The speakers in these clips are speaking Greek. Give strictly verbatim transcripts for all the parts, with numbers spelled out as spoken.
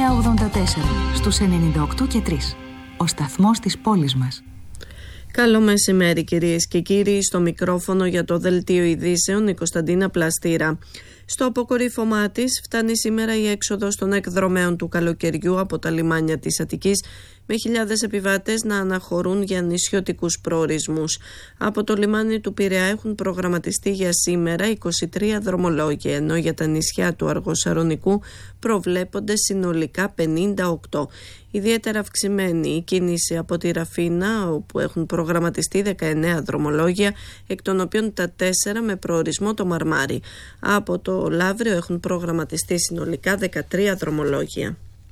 εννιά ογδόντα τέσσερα στους ενενήντα οκτώ και τρία. Ο σταθμός της πόλης μας. Καλό μεσημέρι κυρίες και κύριοι, στο μικρόφωνο για το Δελτίο Ειδήσεων η Κωνσταντίνα Πλαστήρα. Στο αποκορύφωμά της φτάνει σήμερα η έξοδος των εκδρομέων του καλοκαιριού από τα λιμάνια της Αττικής, με χιλιάδες επιβάτες να αναχωρούν για νησιωτικούς προορισμούς. Από το λιμάνι του Πειραιά έχουν προγραμματιστεί για σήμερα είκοσι τρία δρομολόγια, ενώ για τα νησιά του Αργοσαρονικού προβλέπονται συνολικά πενήντα οκτώ. Ιδιαίτερα αυξημένη η κίνηση από τη Ραφίνα, όπου έχουν προγραμματιστεί δεκαεννέα δρομολόγια, εκ των οποίων τα τέσσερα με προορισμό το Μαρμάρι. Από το Λαύριο έχουν προγραμματιστεί συνολικά δεκατρία δρομολόγια.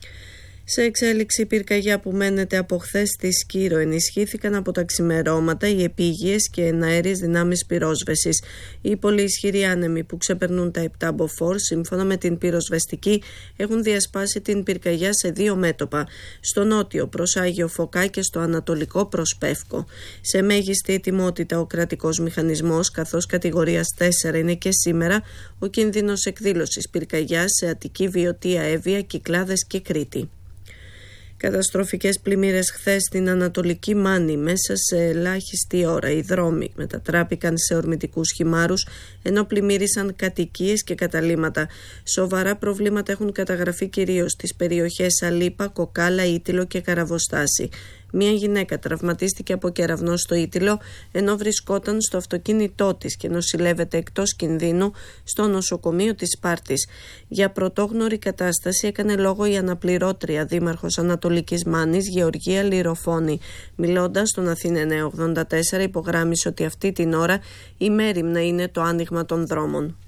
Σε εξέλιξη, πυρκαγιά που μένεται από χθες στη Σκύρο, ενισχύθηκαν από τα ξημερώματα οι επίγειες και εναέριες δυνάμεις πυρόσβεσης. Οι πολύ ισχυροί άνεμοι που ξεπερνούν τα επτά μποφόρ, σύμφωνα με την πυροσβεστική, έχουν διασπάσει την πυρκαγιά σε δύο μέτωπα, στο νότιο προς Άγιο Φωκά και στο ανατολικό προς Πεύκο. Σε μέγιστη ετοιμότητα ο κρατικός μηχανισμός, καθώς κατηγορίας τέσσερα είναι και σήμερα ο κίνδυνος εκδήλωσης πυρκαγιάς σε Αττική, Βιωτία, Εύβοια, Κυκλάδες και Κρήτη. Καταστροφικές πλημμύρες χθες στην Ανατολική Μάνη. Μέσα σε ελάχιστη ώρα οι δρόμοι μετατράπηκαν σε ορμητικούς χυμάρους, ενώ πλημμύρισαν κατοικίες και καταλύματα. Σοβαρά προβλήματα έχουν καταγραφεί κυρίως στις περιοχές Αλίπα, Κοκάλα, Ήτυλο και Καραβοστάση. Μία γυναίκα τραυματίστηκε από κεραυνό στο Ήτυλο, ενώ βρισκόταν στο αυτοκίνητό της και νοσηλεύεται εκτός κινδύνου στο νοσοκομείο της Σπάρτης. Για πρωτόγνωρη κατάσταση έκανε λόγο η αναπληρώτρια δήμαρχος Ανατολικής Μάνης, Γεωργία Λυροφώνη. Μιλώντας στον Αθήνα εννιά ογδόντα τέσσερα, υπογράμμισε ότι αυτή την ώρα η μέριμνα είναι το άνοιγμα των δρόμων.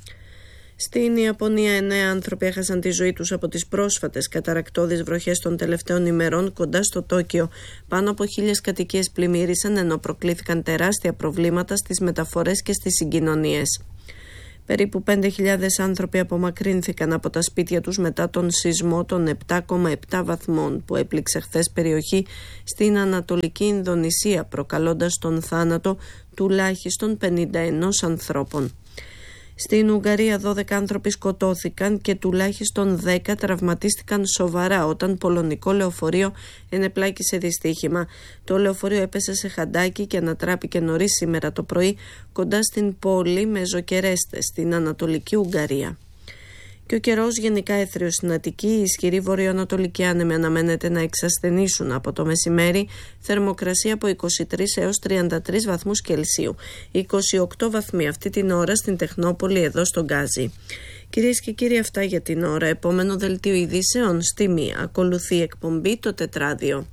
Στην Ιαπωνία, εννέα άνθρωποι έχασαν τη ζωή τους από τις πρόσφατες καταρρακτώδεις βροχές των τελευταίων ημερών κοντά στο Τόκιο. Πάνω από χίλιες κατοικίες πλημμύρισαν, ενώ προκλήθηκαν τεράστια προβλήματα στις μεταφορές και στις συγκοινωνίες. Περίπου πέντε χιλιάδες άνθρωποι απομακρύνθηκαν από τα σπίτια τους μετά τον σεισμό των επτά κόμμα επτά βαθμών που έπληξε χθες περιοχή στην Ανατολική Ινδονησία, προκαλώντας τον θάνατο τουλάχιστον πενήντα ένα ανθρώπων. Στην Ουγγαρία δώδεκα άνθρωποι σκοτώθηκαν και τουλάχιστον δέκα τραυματίστηκαν σοβαρά όταν πολωνικό λεωφορείο ενεπλάκησε δυστύχημα. Το λεωφορείο έπεσε σε χαντάκι και ανατράπηκε νωρίς σήμερα το πρωί κοντά στην πόλη Μεζοκερέστε στην Ανατολική Ουγγαρία. Και ο καιρός γενικά έθριος στην Αττική. Οι ισχυροί βορειοανατολικοί άνεμοι αναμένεται να εξασθενήσουν από το μεσημέρι. Θερμοκρασία από είκοσι τρεις έως τριάντα τρεις βαθμούς Κελσίου. είκοσι οκτώ βαθμοί αυτή την ώρα στην Τεχνόπολη, εδώ στο Γκάζι. Κυρίες και κύριοι, αυτά για την ώρα. Επόμενο δελτίο ειδήσεων στη μία. Ακολουθεί εκπομπή Το Τετράδιο.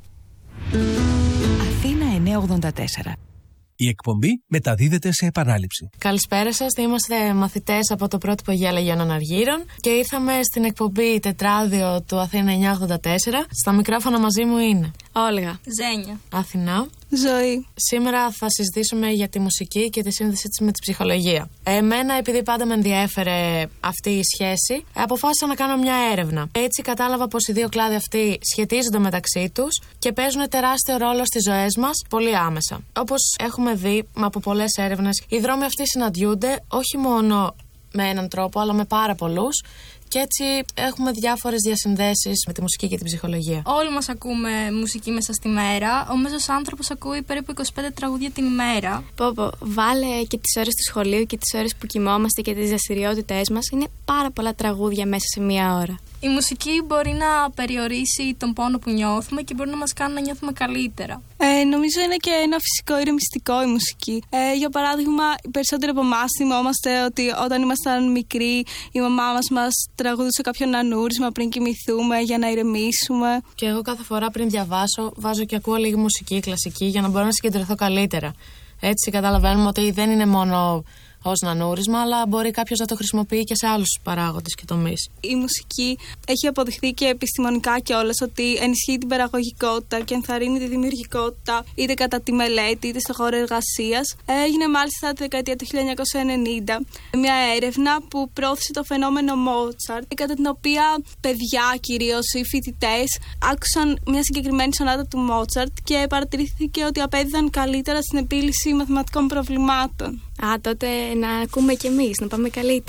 Αθήνα εννιά ογδόντα τέσσερα. Η εκπομπή μεταδίδεται σε επανάληψη. Καλησπέρα σας, είμαστε μαθητές από το πρότυπο Αγία Λαγιώνων Αργύρων και ήρθαμε στην εκπομπή Τετράδιο του Αθήνα εννιά ογδόντα τέσσερα. Στα μικρόφωνα μαζί μου είναι Όλγα, Ζένια, Αθηνά, Ζωή. Σήμερα θα συζητήσουμε για τη μουσική και τη σύνδεσή της με τη ψυχολογία. Εμένα, επειδή πάντα με ενδιέφερε αυτή η σχέση, αποφάσισα να κάνω μια έρευνα. Έτσι κατάλαβα πως οι δύο κλάδοι αυτοί σχετίζονται μεταξύ τους και παίζουν τεράστιο ρόλο στις ζωές μας πολύ άμεσα. Όπως έχουμε δει από πολλές έρευνες, οι δρόμοι αυτοί συναντιούνται όχι μόνο με έναν τρόπο, αλλά με πάρα πολλούς. Και έτσι έχουμε διάφορες διασυνδέσεις με τη μουσική και την ψυχολογία. Όλοι μας ακούμε μουσική μέσα στη μέρα. Ο μέσος άνθρωπος ακούει περίπου είκοσι πέντε τραγούδια την ημέρα. Πω πω, βάλε και τις ώρες του σχολείου και τις ώρες που κοιμόμαστε και τις δραστηριότητές μας. Είναι πάρα πολλά τραγούδια μέσα σε μία ώρα. Η μουσική μπορεί να περιορίσει τον πόνο που νιώθουμε και μπορεί να μας κάνει να νιώθουμε καλύτερα. Ε, νομίζω είναι και ένα φυσικό ηρεμιστικό η μουσική. Ε, για παράδειγμα, οι περισσότεροι από εμάς θυμόμαστε ότι όταν ήμασταν μικροί, η μαμά μας μας τραγουδούσε κάποιο νανούρισμα πριν κοιμηθούμε για να ηρεμήσουμε. Και εγώ κάθε φορά πριν διαβάσω, βάζω και ακούω λίγη μουσική κλασική για να μπορώ να συγκεντρωθώ καλύτερα. Έτσι καταλαβαίνουμε ότι δεν είναι μόνο ως νανούρισμα, αλλά μπορεί κάποιος να το χρησιμοποιεί και σε άλλους παράγοντες και τομείς. Η μουσική έχει αποδειχθεί και επιστημονικά κιόλας ότι ενισχύει την παραγωγικότητα και ενθαρρύνει τη δημιουργικότητα είτε κατά τη μελέτη είτε στο χώρο εργασίας. Έγινε μάλιστα τη δεκαετία του χίλια εννιακόσια ενενήντα μια έρευνα που πρόθεσε το φαινόμενο Μότσαρτ, κατά την οποία παιδιά, κυρίως οι φοιτητές, άκουσαν μια συγκεκριμένη σονάτα του Μότσαρτ και παρατηρήθηκε ότι απέδιδαν καλύτερα στην επίλυση μαθηματικών προβλημάτων. Α, τότε να ακούμε κι εμείς, να πάμε καλύτερα.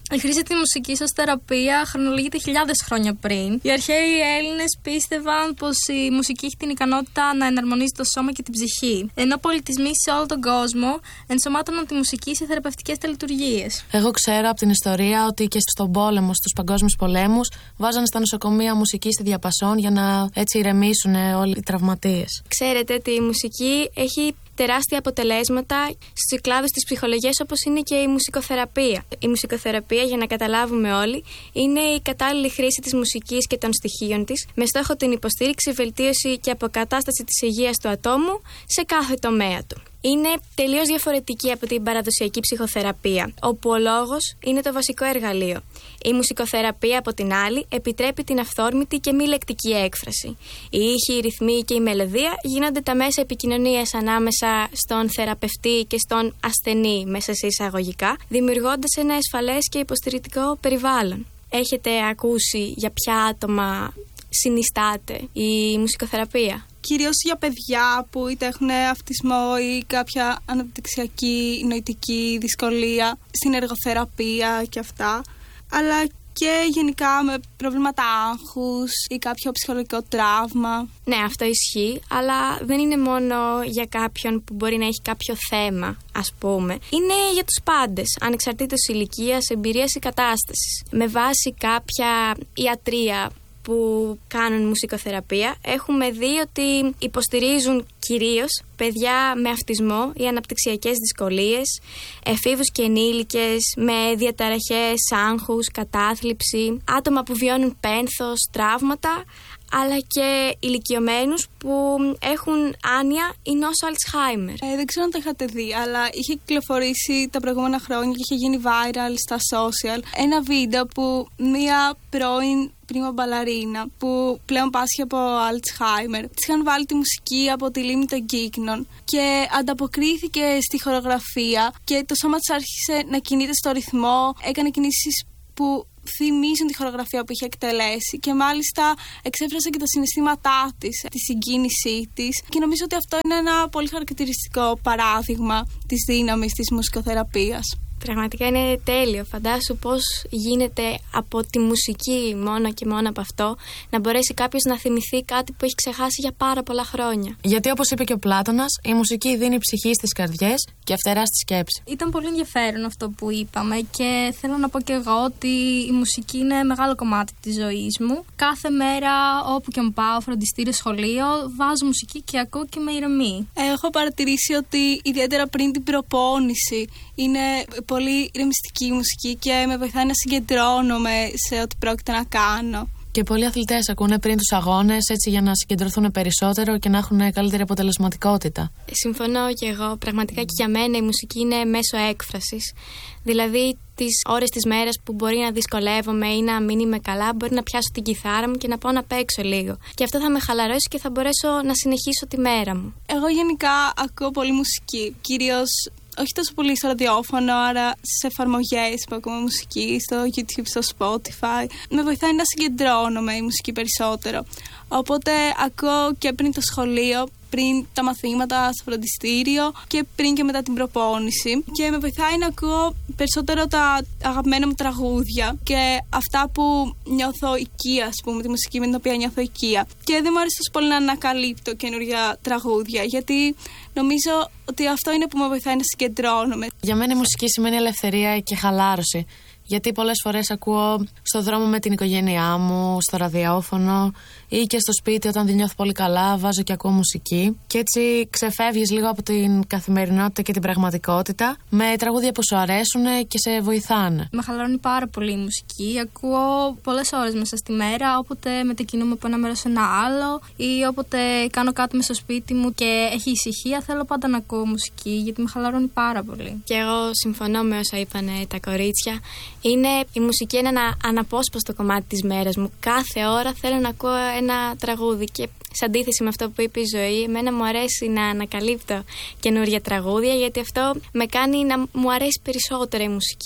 Η χρήση της μουσικής ως θεραπεία χρονολογείται χιλιάδες χρόνια πριν. Οι αρχαίοι Έλληνες πίστευαν πως η μουσική έχει την ικανότητα να εναρμονίζει το σώμα και την ψυχή. Ενώ πολιτισμοί σε όλο τον κόσμο ενσωμάτωναν τη μουσική σε θεραπευτικές τελετουργίες. Εγώ ξέρω από την ιστορία ότι και στον πόλεμο, στους παγκόσμιους πολέμους, βάζανε στα νοσοκομεία μουσική στη διαπασόν για να έτσι ηρεμήσουν όλοι οι τραυματίες. Ξέρετε ότι η μουσική έχει τεράστια αποτελέσματα στους κλάδους της ψυχολογίας, όπως είναι και η μουσικοθεραπεία. Η μουσικοθεραπεία, για να καταλάβουμε όλοι, είναι η κατάλληλη χρήση της μουσικής και των στοιχείων της, με στόχο την υποστήριξη, βελτίωση και αποκατάσταση της υγείας του ατόμου σε κάθε τομέα του. Είναι τελείως διαφορετική από την παραδοσιακή ψυχοθεραπεία, όπου ο λόγος είναι το βασικό εργαλείο. Η μουσικοθεραπεία, από την άλλη, επιτρέπει την αυθόρμητη και μη λεκτική έκφραση. Οι ήχοι, οι ρυθμοί και η μελωδία γίνονται τα μέσα επικοινωνίας ανάμεσα στον θεραπευτή και στον ασθενή, μέσα σε εισαγωγικά, δημιουργώντας ένα ασφαλές και υποστηρικτικό περιβάλλον. Έχετε ακούσει για ποια άτομα συνιστάται η μουσικοθεραπεία? Κυρίως για παιδιά που είτε έχουν αυτισμό ή κάποια αναπτυξιακή νοητική δυσκολία, στην εργοθεραπεία και αυτά, αλλά και γενικά με προβλήματα άγχους ή κάποιο ψυχολογικό τραύμα. Ναι, αυτό ισχύει, αλλά δεν είναι μόνο για κάποιον που μπορεί να έχει κάποιο θέμα, ας πούμε. Είναι για τους πάντες, ανεξαρτήτως ηλικίας, εμπειρίας ή κατάστασης. Με βάση κάποια ιατρεία που κάνουν μουσικοθεραπεία, έχουμε δει ότι υποστηρίζουν κυρίως παιδιά με αυτισμό ή αναπτυξιακές δυσκολίες, εφήβους και ενήλικες με διαταραχές άγχους, κατάθλιψη, άτομα που βιώνουν πένθος, τραύματα, αλλά και ηλικιωμένους που έχουν άνοια ή νόσο Αλτσχάιμερ. Ε, δεν ξέρω αν το είχατε δει, αλλά είχε κυκλοφορήσει τα προηγούμενα χρόνια και είχε γίνει viral στα social ένα βίντεο που μία πρώην πρίμα μπαλαρίνα που πλέον πάσχει από Αλτσχάιμερ, της είχαν βάλει τη μουσική από τη λίμνη των Κύκνων και ανταποκρίθηκε στη χορογραφία και το σώμα της άρχισε να κινείται στο ρυθμό, έκανε κινήσεις που θυμίζουν τη χορογραφία που είχε εκτελέσει και μάλιστα εξέφρασε και τα συναισθήματά της, τη συγκίνησή της, και νομίζω ότι αυτό είναι ένα πολύ χαρακτηριστικό παράδειγμα της δύναμης της μουσικοθεραπείας. Πραγματικά είναι τέλειο. Φαντάσου πώς γίνεται από τη μουσική μόνο και μόνο από αυτό να μπορέσει κάποιος να θυμηθεί κάτι που έχει ξεχάσει για πάρα πολλά χρόνια. Γιατί, όπως είπε και ο Πλάτωνας, η μουσική δίνει ψυχή στις καρδιές και φτερά στη σκέψη. Ήταν πολύ ενδιαφέρον αυτό που είπαμε και θέλω να πω και εγώ ότι η μουσική είναι μεγάλο κομμάτι της ζωής μου. Κάθε μέρα, όπου και αν πάω, φροντιστήριο, σχολείο, βάζω μουσική και ακούω και με ηρεμεί. Έχω παρατηρήσει ότι ιδιαίτερα πριν την προπόνηση είναι πολύ ηρεμιστική η μουσική και με βοηθάει να συγκεντρώνομαι σε ό,τι πρόκειται να κάνω. Και πολλοί αθλητές ακούνε πριν τους αγώνες, έτσι για να συγκεντρωθούν περισσότερο και να έχουν καλύτερη αποτελεσματικότητα. Συμφωνώ και εγώ. Πραγματικά και για μένα η μουσική είναι μέσο έκφρασης. Δηλαδή, τις ώρες της μέρας που μπορεί να δυσκολεύομαι ή να μην είμαι καλά, μπορεί να πιάσω την κιθάρα μου και να πάω να παίξω λίγο. Και αυτό θα με χαλαρώσει και θα μπορέσω να συνεχίσω τη μέρα μου. Εγώ γενικά ακούω πολύ μουσική. Κυρίως όχι τόσο πολύ στο ραδιόφωνο, άρα σε εφαρμογές που ακούμε μουσική, στο YouTube, στο Spotify. Με βοηθάει να συγκεντρώνομαι η μουσική περισσότερο. Οπότε ακούω και πριν το σχολείο, πριν τα μαθήματα στο φροντιστήριο και πριν και μετά την προπόνηση. Και με βοηθάει να ακούω περισσότερο τα αγαπημένα μου τραγούδια και αυτά που νιώθω οικία, ας πούμε, τη μουσική με την οποία νιώθω οικία. Και δεν μου αρέσει τόσο πολύ να ανακαλύπτω καινούργια τραγούδια, γιατί νομίζω ότι αυτό είναι που με βοηθάει να συγκεντρώνομαι. Για μένα η μουσική σημαίνει ελευθερία και χαλάρωση. Γιατί πολλές φορές ακούω στο δρόμο με την οικογένειά μου, στο ραδιόφωνο ή και στο σπίτι όταν δεν νιώθω πολύ καλά, βάζω και ακούω μουσική. Και έτσι ξεφεύγεις λίγο από την καθημερινότητα και την πραγματικότητα με τραγούδια που σου αρέσουν και σε βοηθάνε. Με χαλαρώνει πάρα πολύ η μουσική. Ακούω πολλές ώρες μέσα στη μέρα, όποτε μετακινούμε από ένα μέρος σε ένα άλλο ή όποτε κάνω κάτι μέσα στο σπίτι μου και έχει ησυχία, θέλω πάντα να ακούω μουσική γιατί με χαλαρώνει πάρα πολύ. Και εγώ συμφωνώ με όσα είπαν τα κορίτσια. Είναι, η μουσική είναι ένα αναπόσπαστο κομμάτι της μέρας μου. Κάθε ώρα θέλω να ακούω ένα τραγούδι και σε αντίθεση με αυτό που είπε η Ζωή, εμένα μου αρέσει να ανακαλύπτω καινούργια τραγούδια γιατί αυτό με κάνει να μου αρέσει περισσότερο η μουσική.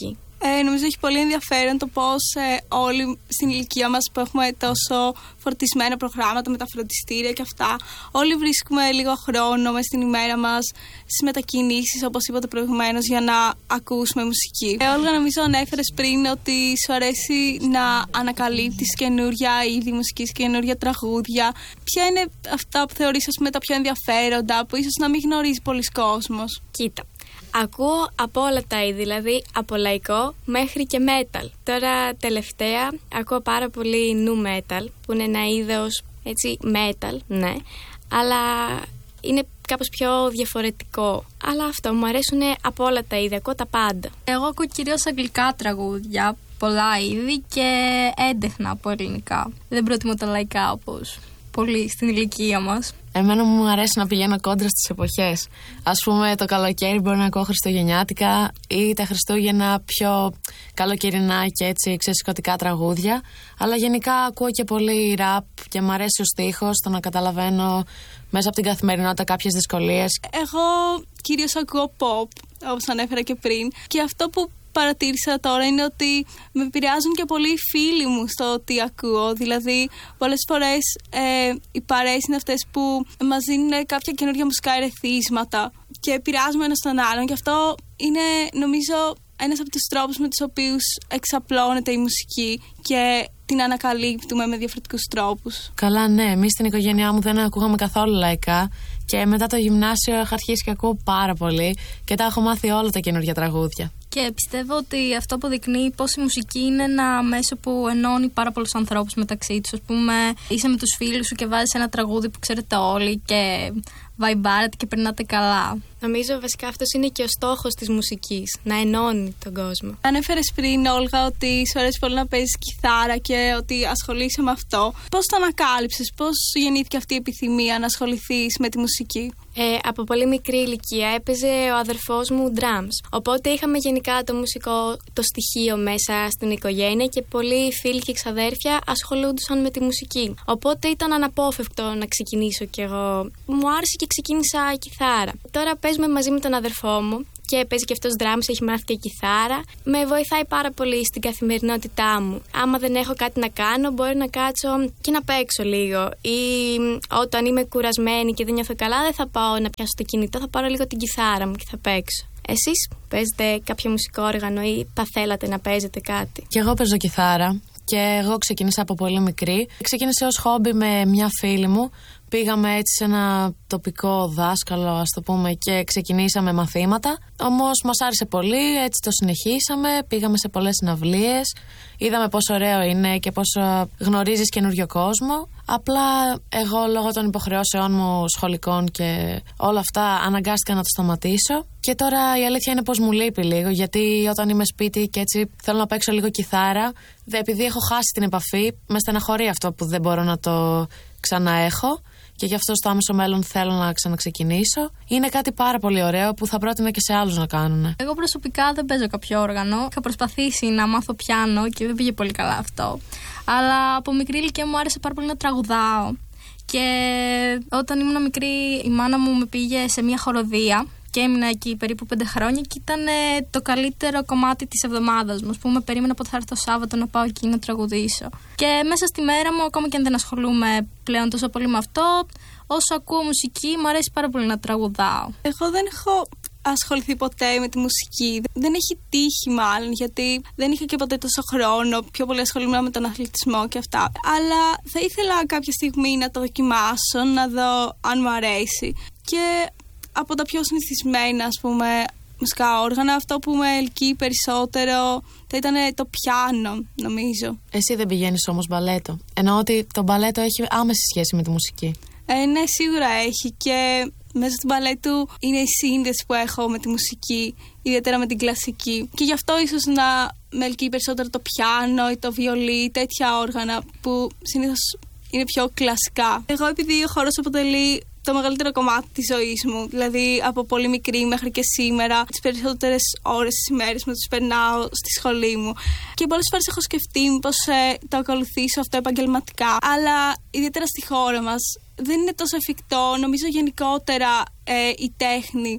Ε, νομίζω έχει πολύ ενδιαφέρον το πώς ε, όλοι στην ηλικία μας που έχουμε τόσο φορτισμένα προγράμματα με τα φροντιστήρια και αυτά, όλοι βρίσκουμε λίγο χρόνο μες στην ημέρα μας στις μετακινήσεις, όπως είπατε προηγουμένως, για να ακούσουμε μουσική. Ε, Όλγα, νομίζω ανέφερες πριν ότι σου αρέσει να ανακαλύπτεις καινούρια είδη μουσικής, καινούρια τραγούδια. Ποια είναι αυτά που θεωρείς, ας πούμε, τα πιο ενδιαφέροντα, που ίσως να μην γνωρίζει πολλοί κόσμος? Κοίτα. Ακούω από όλα τα είδη, δηλαδή από λαϊκό μέχρι και metal. Τώρα τελευταία ακούω πάρα πολύ nu metal, που είναι ένα είδος έτσι metal, ναι, αλλά είναι κάπως πιο διαφορετικό. Αλλά αυτό, μου αρέσουν από όλα τα είδη, ακούω τα πάντα. Εγώ ακούω κυρίως αγγλικά τραγούδια, πολλά είδη, και έντεχνα από ελληνικά. Δεν προτιμώ τα λαϊκά όπως πολύ στην ηλικία μας. Εμένα μου αρέσει να πηγαίνω κόντρα στις εποχές. Ας πούμε, το καλοκαίρι μπορεί να ακούω χριστουγεννιάτικα ή τα Χριστούγεννα πιο καλοκαιρινά και έτσι ξεσηκωτικά τραγούδια. Αλλά γενικά ακούω και πολύ ραπ και μου αρέσει ο στίχος, το να καταλαβαίνω μέσα από την καθημερινότητα κάποιες δυσκολίες. Εγώ κυρίως ακούω pop, όπως ανέφερα και πριν. Και αυτό που παρατήρησα τώρα είναι ότι με επηρεάζουν και πολύ οι φίλοι μου στο τι ακούω. Δηλαδή, πολλές φορές ε, οι παρέες είναι αυτές που μας δίνουν κάποια καινούργια μουσικά ερεθίσματα και επηρεάζουμε ένας τον άλλον. Και αυτό είναι, νομίζω, ένας από τους τρόπους με τους οποίους εξαπλώνεται η μουσική και την ανακαλύπτουμε με διαφορετικούς τρόπους. Καλά, ναι. Εμείς στην οικογένειά μου δεν ακούγαμε καθόλου λαϊκά. Και μετά το γυμνάσιο έχω αρχίσει και ακούω πάρα πολύ και τα έχω μάθει όλα τα καινούργια τραγούδια. Και πιστεύω ότι αυτό αποδεικνύει πως η μουσική είναι ένα μέσο που ενώνει πάρα πολλούς ανθρώπους μεταξύ τους. Ας πούμε, είσαι με τους φίλους σου και βάζεις ένα τραγούδι που ξέρετε όλοι και βαϊμπάρετε και περνάτε καλά. Νομίζω βασικά αυτός είναι και ο στόχος της μουσικής, να ενώνει τον κόσμο. Ανέφερες πριν, Όλγα, ότι σου αρέσει πολύ να παίζεις κιθάρα και ότι ασχολείσαι με αυτό. Πώς το ανακάλυψες, πώς σου γεννήθηκε αυτή η επιθυμία να ασχοληθείς με τη μουσική? Ε, από πολύ μικρή ηλικία έπαιζε ο αδερφός μου drums. Οπότε είχαμε γενικά το μουσικό το στοιχείο μέσα στην οικογένεια και πολλοί φίλοι και ξαδέρφια ασχολούντουσαν με τη μουσική. Οπότε ήταν αναπόφευκτο να ξεκινήσω κι εγώ. Μου άρεσε και ξεκίνησα κιθάρα. Τώρα παίζουμε μαζί με τον αδερφό μου και παίζει και αυτός drums, έχει μάθει και κιθάρα. Με βοηθάει πάρα πολύ στην καθημερινότητά μου. Άμα δεν έχω κάτι να κάνω, μπορεί να κάτσω και να παίξω λίγο. Ή όταν είμαι κουρασμένη και δεν νιώθω καλά, δεν θα πάω να πιάσω το κινητό, θα πάρω λίγο την κιθάρα μου και θα παίξω. Εσείς παίζετε κάποιο μουσικό όργανο ή θα θέλατε να παίζετε κάτι? Και εγώ παίζω κιθάρα και εγώ ξεκίνησα από πολύ μικρή. Ξεκίνησε ως χόμπι με μια φίλη μου. Πήγαμε έτσι σε ένα τοπικό δάσκαλο, ας το πούμε, και ξεκινήσαμε μαθήματα. Όμως μας άρεσε πολύ, έτσι το συνεχίσαμε. Πήγαμε σε πολλές συναυλίες. Είδαμε πόσο ωραίο είναι και πόσο γνωρίζεις καινούριο κόσμο. Απλά εγώ λόγω των υποχρεώσεών μου σχολικών και όλα αυτά αναγκάστηκα να το σταματήσω. Και τώρα η αλήθεια είναι πως μου λείπει λίγο, γιατί όταν είμαι σπίτι και έτσι θέλω να παίξω λίγο κιθάρα, επειδή έχω χάσει την επαφή, με στεναχωρεί αυτό που δεν μπορώ να το ξαναέχω. Και γι' αυτό στο άμεσο μέλλον θέλω να ξαναξεκινήσω. Είναι κάτι πάρα πολύ ωραίο που θα πρότεινα και σε άλλους να κάνουν. Εγώ προσωπικά δεν παίζω κάποιο όργανο. Είχα προσπαθήσει να μάθω πιάνο και δεν πήγε πολύ καλά αυτό. Αλλά από μικρή ηλικία μου άρεσε πάρα πολύ να τραγουδάω. Και όταν ήμουν μικρή, η μάνα μου με πήγε σε μια χοροδία και έμεινα εκεί περίπου πέντε χρόνια και ήταν το καλύτερο κομμάτι της εβδομάδας μου. Ας πούμε, περίμενα πότε θα έρθει το Σάββατο να πάω εκεί να τραγουδήσω. Και μέσα στη μέρα μου, ακόμα και αν δεν ασχολούμαι πλέον τόσο πολύ με αυτό, όσο ακούω μουσική, μου αρέσει πάρα πολύ να τραγουδάω. Εγώ δεν έχω ασχοληθεί ποτέ με τη μουσική. Δεν έχει τύχει μάλλον, γιατί δεν είχα και ποτέ τόσο χρόνο. Πιο πολύ ασχολούμαι με τον αθλητισμό και αυτά. Αλλά θα ήθελα κάποια στιγμή να το δοκιμάσω, να δω αν μου αρέσει. Και από τα πιο συνηθισμένα, ας πούμε, μουσικά όργανα, αυτό που με ελκύει περισσότερο θα ήταν το πιάνο, νομίζω. Εσύ δεν πηγαίνεις όμως μπαλέτο? Εννοώ ότι το μπαλέτο έχει άμεση σχέση με τη μουσική. Ε, ναι, σίγουρα έχει, και μέσα του μπαλέτου είναι η σύνδεση που έχω με τη μουσική, ιδιαίτερα με την κλασική. Και γι' αυτό ίσως να με ελκύει περισσότερο το πιάνο ή το βιολί, τέτοια όργανα που συνήθως είναι πιο κλασικά. Εγώ, επειδή ο χορός αποτελεί το μεγαλύτερο κομμάτι της ζωής μου, δηλαδή από πολύ μικρή μέχρι και σήμερα, τις περισσότερες ώρες της ημέρας μου τις περνάω στη σχολή μου. Και πολλές φορές έχω σκεφτεί πως ε, το ακολουθήσω αυτό επαγγελματικά, αλλά ιδιαίτερα στη χώρα μας δεν είναι τόσο εφικτό. Νομίζω γενικότερα ε, η τέχνη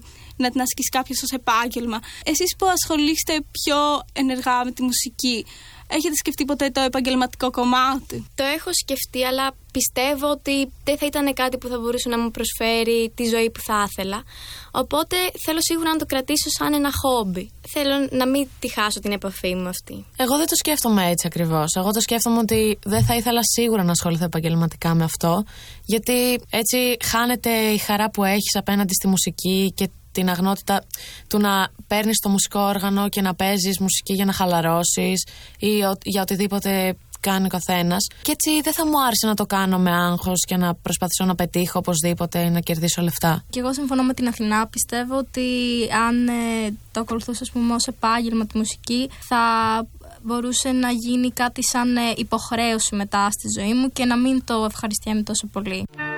να την ασκήσει κάποιος ως επάγγελμα. Εσείς που ασχολείστε πιο ενεργά με τη μουσική, έχετε σκεφτεί ποτέ το επαγγελματικό κομμάτι? Το έχω σκεφτεί, αλλά πιστεύω ότι δεν θα ήταν κάτι που θα μπορούσε να μου προσφέρει τη ζωή που θα ήθελα. Οπότε θέλω σίγουρα να το κρατήσω σαν ένα χόμπι. Θέλω να μην τη χάσω την επαφή μου αυτή. Εγώ δεν το σκέφτομαι έτσι ακριβώς. Εγώ το σκέφτομαι ότι δεν θα ήθελα σίγουρα να ασχοληθώ επαγγελματικά με αυτό, γιατί έτσι χάνεται η χαρά που έχεις απέναντι στη μουσική και την αγνότητα του να παίρνεις το μουσικό όργανο και να παίζεις μουσική για να χαλαρώσεις ή για οτιδήποτε κάνει ο καθένας. Και έτσι δεν θα μου άρεσε να το κάνω με άγχος και να προσπαθήσω να πετύχω οπωσδήποτε ή να κερδίσω λεφτά. Και εγώ συμφωνώ με την Αθηνά. Πιστεύω ότι αν ε, το ακολουθούσα, ας πούμε, ως επάγγελμα τη μουσική, θα μπορούσε να γίνει κάτι σαν ε, υποχρέωση μετά στη ζωή μου και να μην το ευχαριστιέμαι τόσο πολύ.